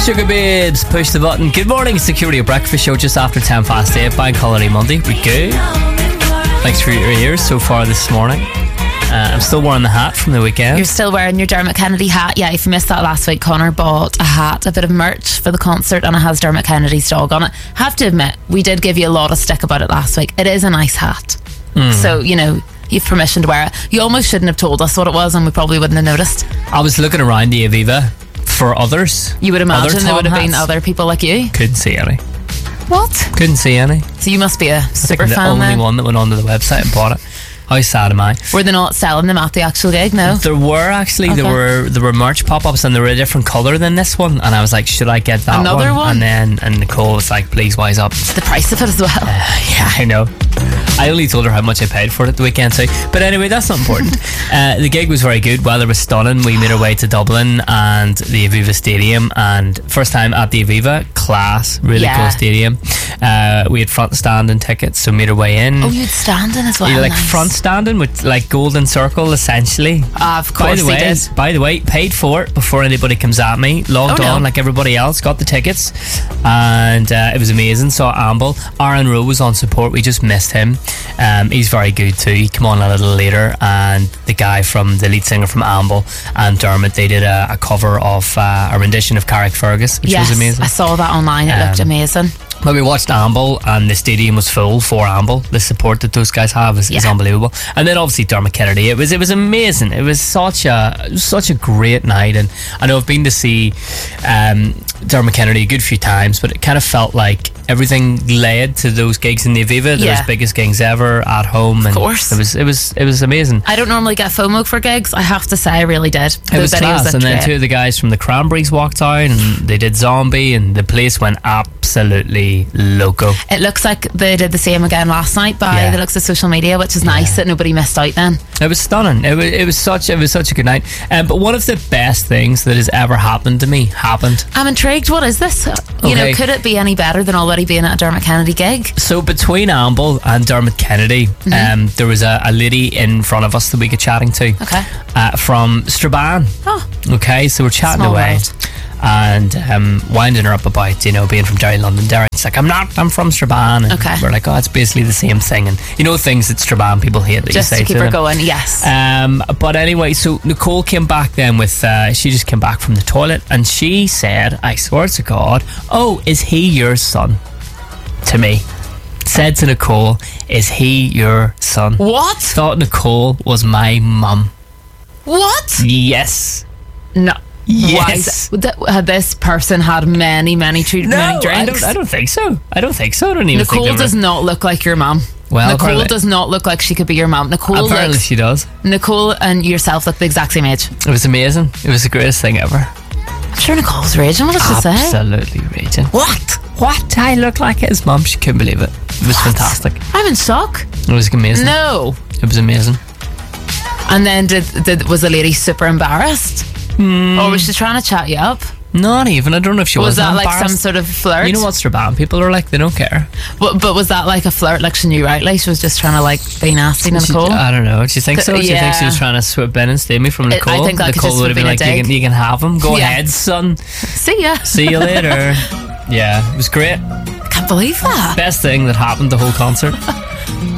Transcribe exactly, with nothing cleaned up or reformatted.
Sugar Babes, push the button. Good morning, it's the Curio Breakfast Show just after ten past eight. Bank Holiday Monday. We good? Thanks for your ears so far this morning. Uh, I'm still wearing the hat from the weekend. You're still wearing your Dermot Kennedy hat. Yeah, if you missed that last week, Connor bought a hat, a bit of merch for the concert, and it has Dermot Kennedy's dog on it. Have to admit, we did give you a lot of stick about it last week. It is a nice hat. Mm. So, you know, you've permission to wear it. You almost shouldn't have told us what it was and we probably wouldn't have noticed. I was looking around the Aviva for others. You would imagine other there would have hats. been other people like you. Couldn't see any. What? Couldn't see any. So you must be a super I think the fan only then. one that went onto the website and bought it. How sad am I? Were they not selling them at the actual gig? No. There were actually Okay. there were there were merch pop-ups and they were a different colour than this one, and I was like, should I get that Another one? And then and Nicole was like, please wise up. The price of it as well. Uh, yeah, I know. I only told her how much I paid for it the weekend too. But anyway, that's not important. uh, the gig was very good. Weather was stunning. We made our way to Dublin and the Aviva Stadium, and first time at the Aviva, class, really Yeah. cool stadium. Uh, we had front standing tickets, so made our way in. Oh, you'd stand in as well. You know, like Nice. front standing with like golden circle essentially. Ah, of By course the they way, did. by the way, paid for it before anybody comes at me. Logged Oh, no. on like everybody else, got the tickets, and uh, it was amazing. Saw Amble. Aaron Rowe was on support. We just missed him. Um, he's very good too. He came on a little later, and the guy from the lead singer from Amble and Dermot, they did a, a cover of uh, a rendition of Carrickfergus, which Yes, was amazing. I saw that online. It looked Um, amazing. But we watched Amble and the stadium was full for Amble. The support that those guys have is, is Yeah. unbelievable. And then obviously Dermot Kennedy. It was it was amazing. It was such a it was such a great night. And I know I've been to see um, Dermot Kennedy a good few times, but it kind of felt like everything led to those gigs in the Aviva. Those Yeah. biggest gigs ever at home. And course. it was it was it was amazing. I don't normally get FOMO for gigs. I have to say, I really did. It was class, and then great. two of the guys from the Cranberries walked out, and they did Zombie, and the place went absolutely loco. It looks like they did the same again last night by Yeah. the looks of social media, which is nice that nobody missed out then. It was stunning. It was, it was such it was such a good night. Um, but one of the best things that has ever happened to me happened. I'm intrigued. What is this? You Okay. know, could it be any better than already being at a Dermot Kennedy gig? So between Amble and Dermot Kennedy, Mm-hmm. um, there was a, a lady in front of us that we got chatting to. Okay. Uh, from Strabane. Oh. Okay, so we're chatting Small away. world. And um, winding her up about, you know, being from Derry, London, Derry. She's like, I'm not, I'm from Strabane. And Okay. we're like, oh, it's basically the same thing. And you know, things that Strabane people hate that Just you say to keep to her them. going, yes. Um, but anyway, so Nicole came back then with, uh, she just came back from the toilet and she said, I swear to God, oh, is he your son? To me. Said to Nicole, is he your son? What? Thought Nicole was my mum. What? Yes. No. Yes. Why is it- had this person had many, many, tre- No, many I drinks? don't, I don't think so. I don't think so. I don't even Nicole think does not look like your mum. Well, Nicole apparently- does not look like she could be your mum. Nicole Apparently looks, she does. Nicole and yourself look the exact same age. It was amazing. It was the greatest thing ever. I'm sure Nicole's raging. What did she say? Absolutely raging. What? What? I look like his mum. She couldn't believe it. It was fantastic. I'm in shock. It was amazing. No. It was amazing. And then did, did was the lady super embarrassed? Hmm. Or was she trying to chat you up? Not even. I don't know if she was. Was that like some embarrassed. sort of flirt? You know what Strabane people are like? They don't care. But, but was that like a flirt? Like she knew rightly? She was just trying to like be nasty to She- Nicole? I don't know. Do you think so? Do you think Yeah. she was trying to swoop in and steal me from I- I Nicole? think that could Nicole just would have have been been a like, you dig. can, you can have him. Go Yeah. ahead, son. See ya. See you later. Yeah, it was great. Can't believe that. Best thing that happened the whole concert.